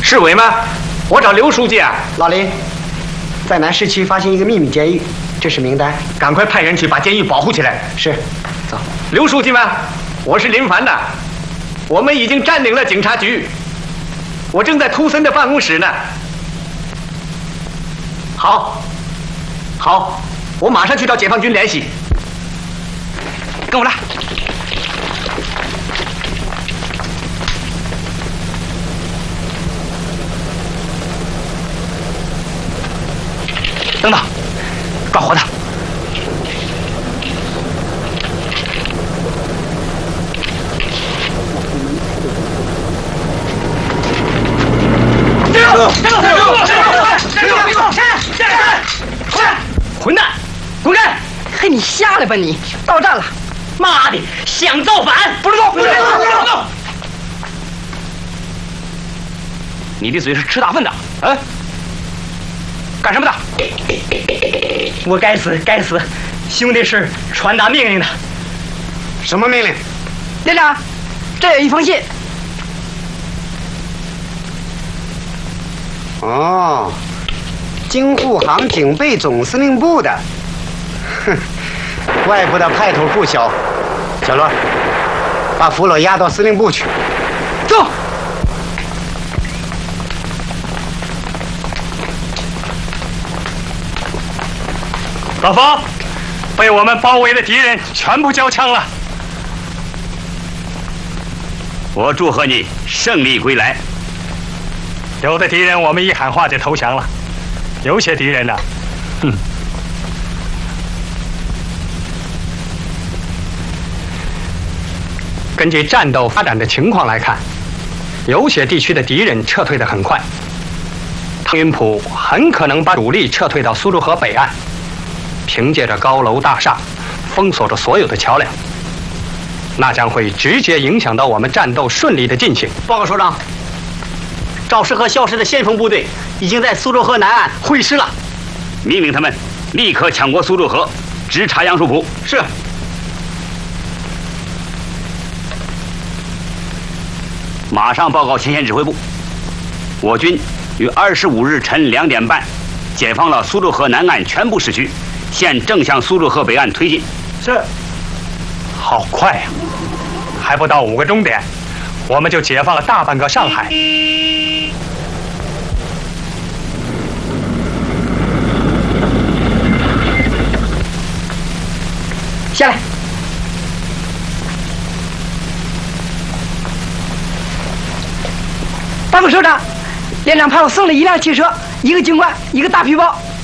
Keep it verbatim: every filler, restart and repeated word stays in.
市委吗？我找刘书记啊。 老林，在南市区发现一个秘密监狱，这是名单， 赶快派人去把监狱保护起来。 是，走。 刘书记吗？我是林凡呐。我们已经占领了警察局，我正在图森的办公室呢。好，好，我马上去找解放军联系。跟我来。等等，抓活的！站住！站住！站住！站住！站住！快！混蛋，滚开！ 嘿，你瞎了吧你！到站了！ 妈的，想造反！不许动！不许动！不许动！你的嘴是吃大粪的，啊？干什么的？ 我该死，该死！兄弟是传达命令的。 什么命令？ 连长，这有一封信。 哦，京沪杭警备总司令部的。哼，怪不得派头不小。小罗，把俘虏押到司令部去。 走。 老方，被我们包围的敌人全部交枪了。 我祝贺你胜利归来。 有的敌人我们一喊话就投降了，有些敌人呢，哼。根据战斗发展的情况来看，有些地区的敌人撤退得很快，汤云浦很可能把主力撤退到苏州河北岸。凭借着高楼大厦，封锁着所有的桥梁，那将会直接影响到我们战斗顺利的进行。 报告首长，赵氏和肖氏的先锋部队已经在苏州河南岸会师了。 命令他们立刻抢过苏州河，直插杨树浦。 是。 马上报告前线指挥部，我军于二十五日晨两点半解放了苏州河南岸全部市区。现正向苏州河北岸推进。 是。 好快呀、啊！还不到五个钟点，我们就解放了大半个上海。 下来。报告首长，连长派我送了一辆汽车，一个军官，一个大皮包，